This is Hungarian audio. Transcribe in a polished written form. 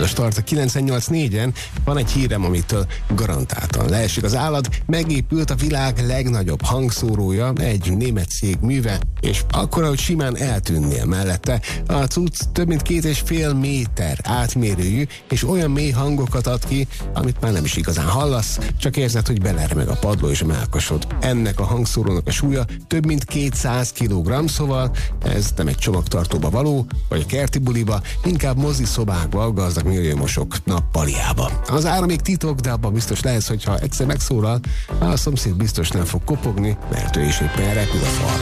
a start a 98.4-en, van egy hírem, amitől garantáltan leesik az állat, megépült a világ legnagyobb hangszórója, egy német cég műve, és akkora, hogy simán eltűnnél mellette. A cucc több mint 2,5 méter átmérőjű, és olyan mély hangokat ad ki, amit már nem is igazán hallasz, csak érzed, hogy belermeg a padló és a mellkasod. Ennek a hangszórónak a súlya több mint 200 kg, szóval ez nem egy csomagtartóba való, vagy a kerti buliba, inkább moziszobákba, gazdag milliómosok nappaliába. Az ára még titok, de abban biztos lesz, hogyha egyszer megszólal, a szomszéd biztos nem fog kopogni, mert ő is éppen repül a falra.